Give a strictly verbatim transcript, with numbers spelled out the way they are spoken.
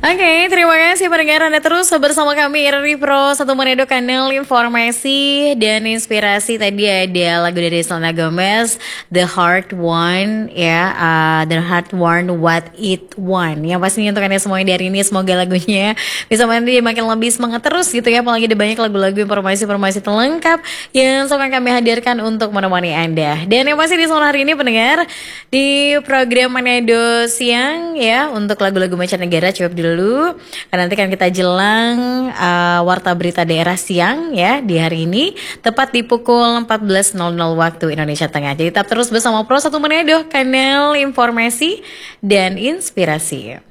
Oke, terima kasih pendengar Anda terus bersama kami Iri Pro Satu Manado, kanal informasi dan inspirasi. Tadi ada lagu dari Selena Gomez, The Heart One, ya, uh, The Heart One What It Want. Yang pastinya untuk Anda semuanya dari ini, semoga lagunya bisa nanti makin lebih semangat terus gitu ya. Apalagi ada banyak lagu-lagu informasi-informasi terlengkap yang akan kami hadirkan untuk menemani Anda. Dan yang pasti di sore hari ini pendengar, di program Manado Siang ya, untuk lagu-lagu mancanegara cukup dulu dulu karena nanti kan kita jelang uh, warta berita daerah siang ya di hari ini tepat di pukul empat belas nol nol waktu Indonesia Tengah. Jadi tetap terus bersama Pro Satu Manado, kanal informasi dan inspirasi.